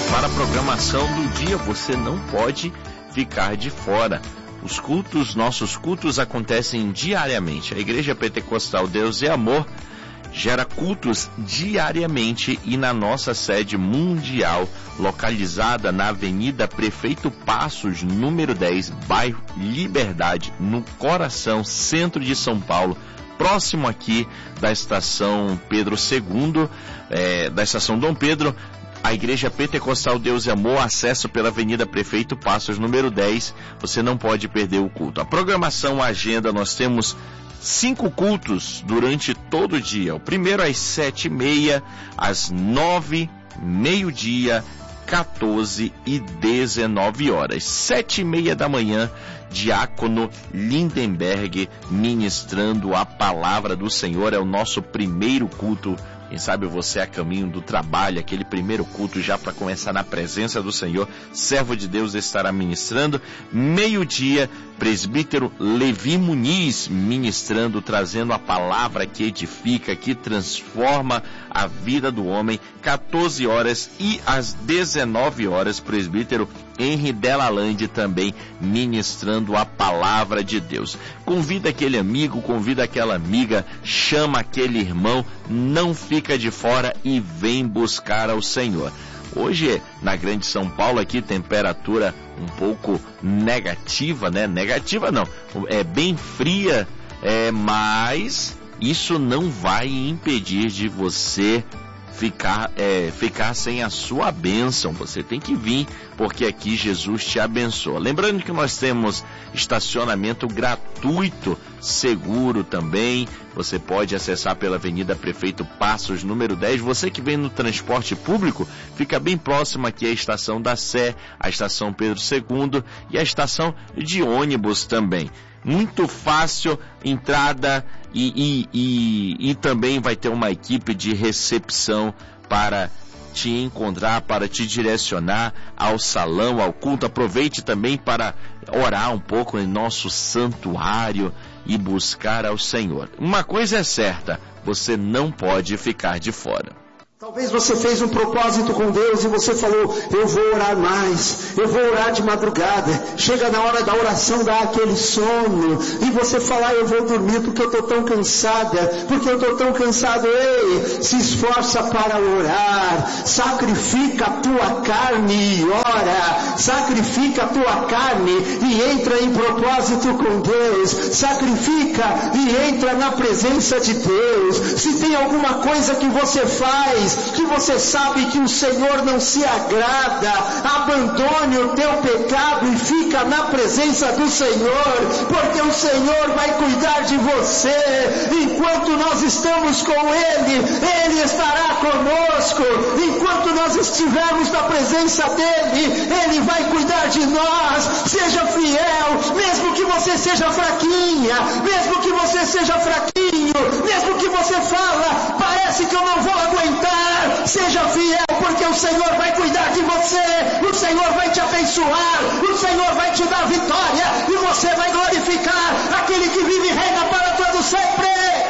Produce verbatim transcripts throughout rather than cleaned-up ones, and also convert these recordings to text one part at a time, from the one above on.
para a programação do dia. Você não pode ficar de fora. Os cultos, nossos cultos acontecem diariamente. A Igreja Pentecostal Deus é Amor gera cultos diariamente e na nossa sede mundial, localizada na Avenida Prefeito Passos, número dez, bairro Liberdade, no coração, centro de São Paulo, próximo aqui da estação Pedro segundo, é, da estação Dom Pedro. A Igreja Pentecostal Deus e Amor, acesso pela Avenida Prefeito Passos, número dez. Você não pode perder o culto. A programação, a agenda, nós temos cinco cultos durante todo o dia. O primeiro às sete e meia, às nove, meio-dia, quatorze e dezenove horas. Sete e meia da manhã, Diácono Lindenberg ministrando a palavra do Senhor. É o nosso primeiro culto. Quem sabe você a caminho do trabalho, aquele primeiro culto já para começar na presença do Senhor. Servo de Deus estará ministrando. Meio-dia, presbítero Levi Muniz ministrando, trazendo a palavra que edifica, que transforma a vida do homem. quatorze horas e às dezenove horas, presbítero Henry Delalande também ministrando a palavra de Deus. Convida aquele amigo, convida aquela amiga, chama aquele irmão, não fica de fora e vem buscar ao Senhor. Hoje, na Grande São Paulo, aqui, temperatura um pouco negativa, né? Negativa não, é bem fria, é, mas isso não vai impedir de você ficar, é, ficar sem a sua bênção. Você tem que vir, porque aqui Jesus te abençoa. Lembrando que nós temos estacionamento gratuito, seguro também. Você pode acessar pela Avenida Prefeito Passos, número dez. Você que vem no transporte público, fica bem próximo aqui a estação da Sé, a estação Pedro segundo e a estação de ônibus também. Muito fácil, entrada e, e, e, e também vai ter uma equipe de recepção para te encontrar, para te direcionar ao salão, ao culto. Aproveite também para orar um pouco em nosso santuário e buscar ao Senhor. Uma coisa é certa, você não pode ficar de fora. Talvez você fez um propósito com Deus e você falou, eu vou orar mais, eu vou orar de madrugada. Chega na hora da oração, dá aquele sono, e você fala, eu vou dormir porque eu estou tão cansada, porque eu estou tão cansado. Ei, se esforça para orar, sacrifica a tua carne e ora, sacrifica a tua carne e entra em propósito com Deus, sacrifica e entra na presença de Deus. Se tem alguma coisa que você faz, que você sabe que o Senhor não se agrada, abandone o teu pecado e fica na presença do Senhor, porque o Senhor vai cuidar de você. Enquanto nós estamos com Ele, Ele estará conosco. Enquanto nós estivermos na presença dEle, Ele vai cuidar de nós. Seja fiel, mesmo que você seja fraquinha, mesmo que você seja fraquinho, mesmo que você fala, parece que eu não vou aguentar. Seja fiel, porque o Senhor vai cuidar de você, o Senhor vai te abençoar, o Senhor vai te dar vitória e você vai glorificar aquele que vive e reina para todo sempre.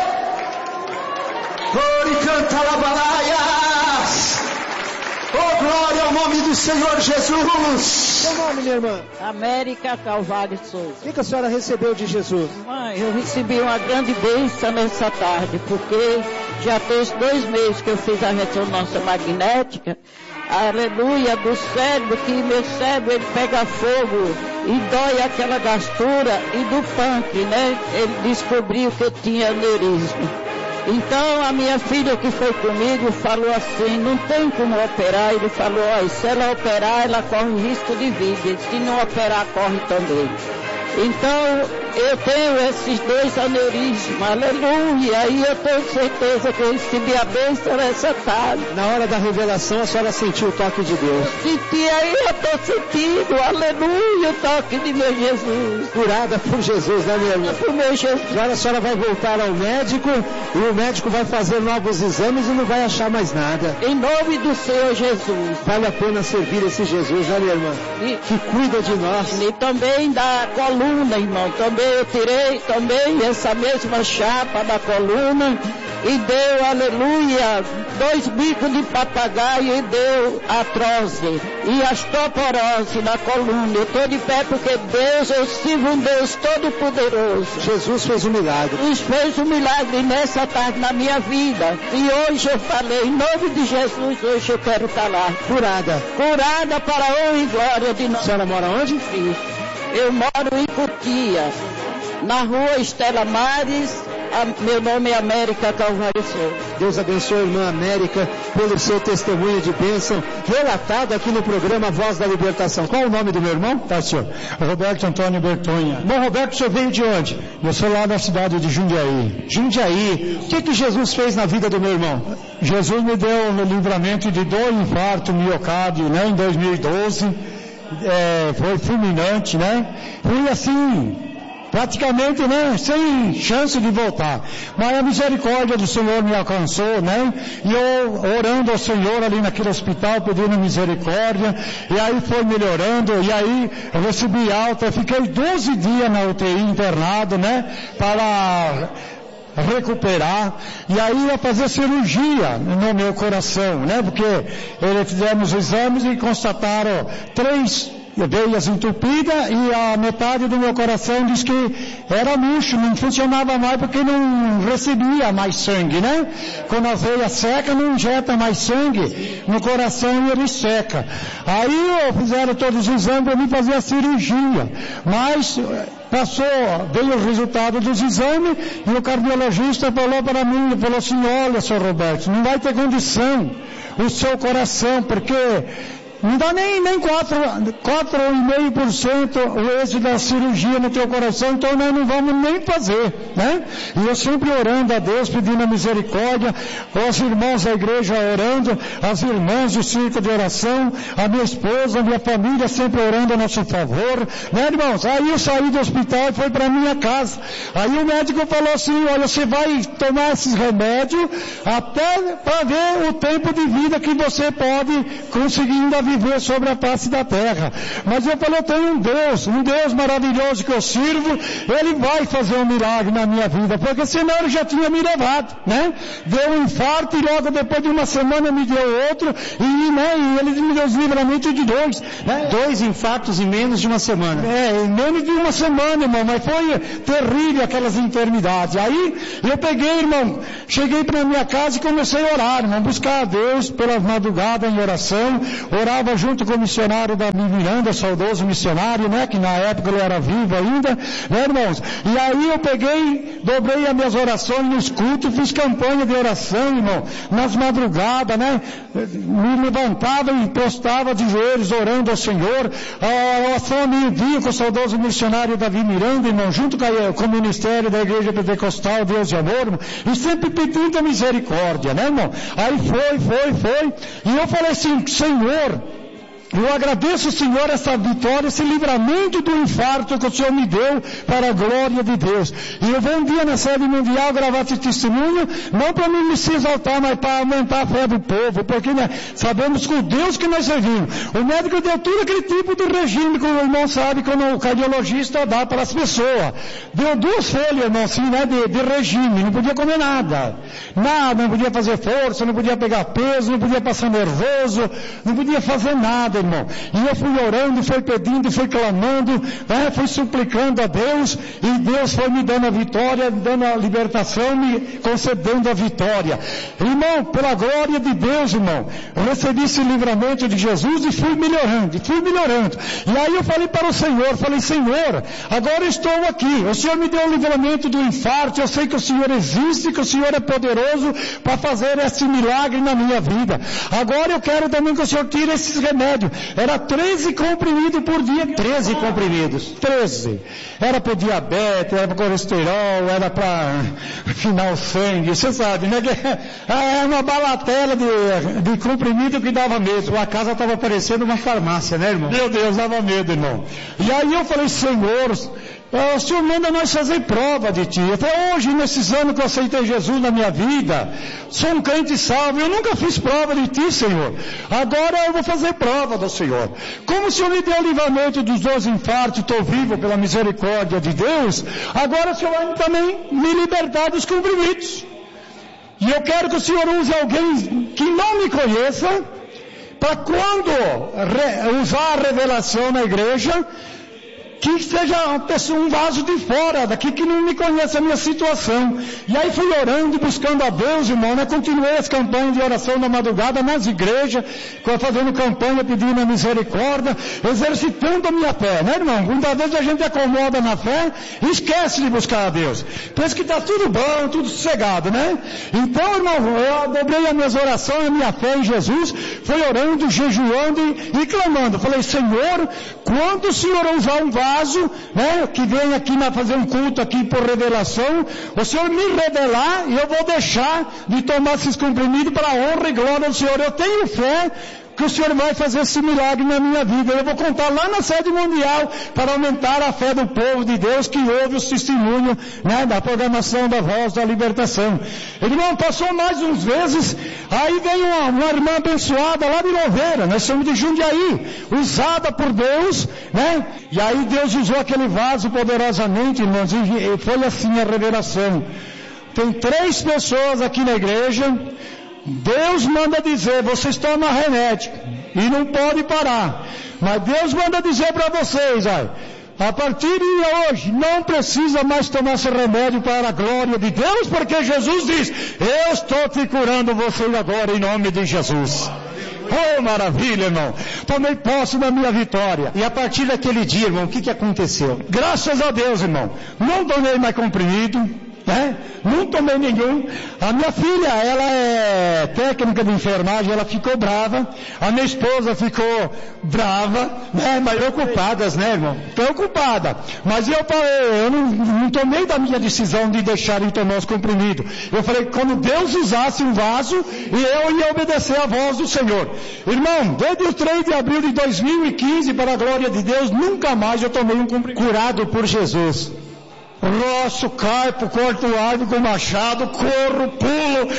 Ore canta labalaias. Oh, glória ao nome do Senhor Jesus. Seu nome, minha irmã? América Calvário Souza. O que, que a senhora recebeu de Jesus? Mãe, eu recebi uma grande bênção nessa tarde, porque já fez dois meses que eu fiz a ressonância magnética, aleluia, do cérebro, que meu cérebro ele pega fogo e dói aquela gastura, e do punk, né? Ele descobriu que eu tinha aneurisma. Então a minha filha que foi comigo falou assim, não tem como operar. Ele falou, ó, se ela operar, ela corre risco de vida, se não operar, corre também. Então eu tenho esses dois aneurismas, aleluia, e eu tenho certeza que eu recebi a bênção nessa tarde. Na hora da revelação a senhora sentiu o toque de Deus? Eu senti, aí eu estou sentindo, aleluia, o toque de meu Jesus. Curada por Jesus, né, minha irmã? Por meu Jesus. Agora a senhora vai voltar ao médico e o médico vai fazer novos exames e não vai achar mais nada. Em nome do Senhor Jesus. Vale a pena servir esse Jesus, né, minha irmã? E, que cuida de nós. E também da coluna, irmão, também eu tirei também essa mesma chapa da coluna e deu, aleluia, dois bicos de papagaio e deu artrose e osteoporose na coluna. Eu estou de pé porque Deus, eu sirvo um Deus todo-poderoso. Jesus fez um milagre. Jesus fez um milagre nessa tarde na minha vida. E hoje eu falei, em nome de Jesus, hoje eu quero estar lá. Curada. Curada para a honra e glória de nós. A senhora mora onde? Eu moro em Cotia, na rua Estela Mares. A, meu nome é América Calvário Souza. Deus abençoe a irmã América pelo seu testemunho de bênção relatado aqui no programa Voz da Libertação. Qual é o nome do meu irmão? Tá, senhor. Roberto Antônio Bertonha. Bom, Roberto, o senhor veio de onde? Eu sou lá da cidade de Jundiaí. Jundiaí. O que que Jesus fez na vida do meu irmão? Jesus me deu no livramento de dor e infarto miocárdio, né, em dois mil e doze. É, foi fulminante, né? Fui assim, praticamente, né, sem chance de voltar. Mas a misericórdia do Senhor me alcançou, né? E eu orando ao Senhor ali naquele hospital, pedindo misericórdia, e aí foi melhorando, e aí eu recebi alta, fiquei doze dias na U T I internado, né? Para recuperar, e aí ia fazer cirurgia no meu coração, né? Porque eles fizemos exames e constataram três veias entupidas e a metade do meu coração diz que era murcho, não funcionava mais porque não recebia mais sangue, né? Quando a veia seca, não injeta mais sangue no coração e ele seca. Aí fizeram todos os exames para mim fazer a cirurgia, mas passou, veio o resultado dos exames e o cardiologista falou para mim, falou assim, olha, senhor Roberto, não vai ter condição o seu coração, porque não dá nem, nem quatro vírgula cinco por cento o êxito da cirurgia no teu coração, então nós não vamos nem fazer, né? E eu sempre orando a Deus, pedindo a misericórdia, os irmãos da igreja orando, as irmãs do círculo de oração, a minha esposa, a minha família sempre orando a nosso favor, né, irmãos? Aí eu saí do hospital e fui para minha casa. Aí o médico falou assim, olha, você vai tomar esses remédios até para ver o tempo de vida que você pode conseguir ainda viver sobre a face da terra. Mas eu falei, eu tenho um Deus, um Deus maravilhoso que eu sirvo, Ele vai fazer um milagre na minha vida, porque senão Ele já tinha me levado, né? Deu um infarto e logo depois de uma semana me deu outro, e, né, e Ele me deu livramento de dois, né? Dois infartos em menos de uma semana. É, em menos de uma semana, irmão, mas foi terrível aquelas enfermidades. Aí eu peguei, irmão, cheguei para minha casa e comecei a orar, irmão, buscar a Deus pelas madrugadas em oração, orar junto com o missionário da Miranda, saudoso missionário, né, que na época ele era vivo ainda, né, irmãos? E aí eu peguei, dobrei as minhas orações nos cultos, fiz campanha de oração, irmão, nas madrugadas, né, me levantava e postava de joelhos orando ao Senhor, a oração a meio-dia com o saudoso missionário Davi Miranda, irmão, junto com, a, com o ministério da Igreja Pentecostal Deus de Amor, irmão, e sempre pedindo a misericórdia, né, irmão? Aí foi, foi, foi, e eu falei assim, Senhor, eu agradeço, Senhor, essa vitória, esse livramento do infarto que o Senhor me deu para a glória de Deus. E eu vou um dia na sede mundial gravar esse testemunho, não para mim me se exaltar, mas para aumentar a fé do povo, porque né, sabemos que o Deus que nós servimos, o médico deu tudo aquele tipo de regime que o irmão sabe como o cardiologista dá para as pessoas. Deu duas folhas, irmão, assim, né, de, de regime, não podia comer nada. Nada, não podia fazer força, não podia pegar peso, não podia passar nervoso, não podia fazer nada, irmão. E eu fui orando, fui pedindo, fui clamando, né, fui suplicando a Deus, e Deus foi me dando a vitória, dando a libertação, me concedendo a vitória. Irmão, pela glória de Deus, irmão, eu recebi esse livramento de Jesus e fui melhorando, e fui melhorando. E aí eu falei para o Senhor, falei, Senhor, agora eu estou aqui, o Senhor me deu o livramento do infarto, eu sei que o Senhor existe, que o Senhor é poderoso para fazer esse milagre na minha vida. Agora eu quero também que o Senhor tire esses remédios. Era treze comprimidos por dia. treze comprimidos. treze. Era para diabetes, era para colesterol, era para afinar o sangue. Você sabe, né? É uma balatela de, de comprimido que dava medo. A casa estava parecendo uma farmácia, né, irmão? Meu Deus, dava medo, irmão. E aí eu falei, Senhor, O Senhor manda nós fazer prova de Ti. Até hoje, nesses anos que eu aceitei Jesus na minha vida, sou um crente salvo, eu nunca fiz prova de Ti, Senhor. Agora eu vou fazer prova do Senhor. Como o Senhor me deu o livramento dos doze infartos, estou vivo pela misericórdia de Deus, agora o Senhor vai também me libertar dos comprimidos. E eu quero que o Senhor use alguém que não me conheça, para quando re, usar a revelação na igreja, que seja uma pessoa, um vaso de fora, daqui que não me conhece a minha situação. E aí fui orando e buscando a Deus, irmão, né? Continuei as campanhas de oração na madrugada, nas igrejas, fazendo campanha, pedindo a misericórdia, exercitando a minha fé, né, irmão? Muitas vezes a gente acomoda na fé e esquece de buscar a Deus. Pensa que está tudo bom, tudo sossegado, né? Então, irmão, eu dobrei as minhas orações, a minha fé em Jesus, fui orando, jejuando e, e clamando. Falei, Senhor, quando o Senhor usar um vaso, né, que vem aqui na fazer um culto aqui por revelação, o Senhor me revelar e eu vou deixar de tomar esses comprimidos para a honra e glória do Senhor. Eu tenho fé que o Senhor vai fazer esse milagre na minha vida. Eu vou contar lá na sede mundial para aumentar a fé do povo de Deus que ouve os testemunhos, né, da programação da Voz da Libertação. Irmão, passou mais uns vezes, aí vem uma, uma irmã abençoada lá de Louveira, nós somos de Jundiaí, usada por Deus, né, e aí Deus usou aquele vaso poderosamente, irmãos, e foi assim a revelação. Tem três pessoas aqui na igreja. Deus manda dizer, vocês tomam remédio e não pode parar, mas Deus manda dizer para vocês, ai, a partir de hoje não precisa mais tomar esse remédio para a glória de Deus, porque Jesus diz, eu estou te curando vocês agora em nome de Jesus. Oh, maravilha, irmão. Tomei posse da minha vitória. E a partir daquele dia, irmão, o que que aconteceu? Graças a Deus, irmão, não tomei mais comprimido, né? Não tomei nenhum. A minha filha, ela é técnica de enfermagem, ela ficou brava. A minha esposa ficou brava, né? Mas preocupadas, né, irmão? Preocupada. Mas eu falei, eu não, não tomei da minha decisão de deixar de tomar os comprimidos. Eu falei que quando Deus usasse um vaso, e eu ia obedecer a voz do Senhor. Irmão, desde o três de abril de dois mil e quinze, para a glória de Deus, nunca mais eu tomei um comprimido. Curado por Jesus. Roço, carpo, corto árvore com machado, corro, pulo.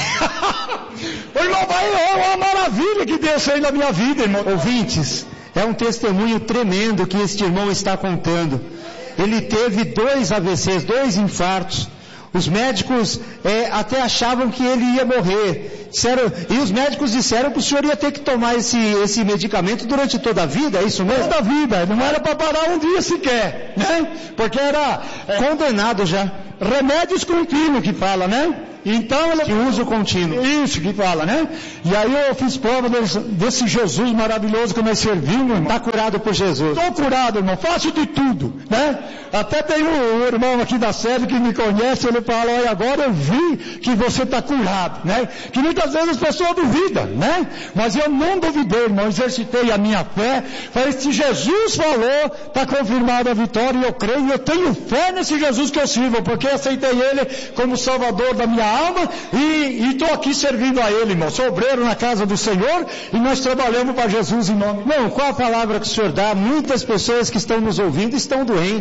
Ô, irmão, vai, é uma maravilha que Deus fez na minha vida, irmão. Ouvintes, é um testemunho tremendo que este irmão está contando. Ele teve dois A V Cs, dois infartos. Os médicos é, até achavam que ele ia morrer. Disseram, e os médicos disseram que o senhor ia ter que tomar esse, esse medicamento durante toda a vida, é isso mesmo? Toda a vida, não era para parar um dia sequer, né? Porque era é, condenado já. Remédios contínuos que fala, né? Então ela... De uso contínuo. Isso que fala, né? E aí eu fiz prova desse, desse Jesus maravilhoso que nós servimos, irmão. Está curado por Jesus. Estou curado, irmão. Faço de tudo, né? Até tem um, um irmão aqui da sede que me conhece, ele fala, olha, agora eu vi que você está curado, né? Que muitas vezes as pessoas duvidam, né? Mas eu não duvidei, irmão. Exercitei a minha fé. Falei, se Jesus falou, está confirmada a vitória e eu creio. Eu tenho fé nesse Jesus que eu sirvo, porque aceitei Ele como Salvador da minha alma e estou aqui servindo a Ele, irmão. Sou obreiro na casa do Senhor e nós trabalhamos para Jesus em nome. Não, qual a palavra que o Senhor dá? Muitas pessoas que estão nos ouvindo estão doentes.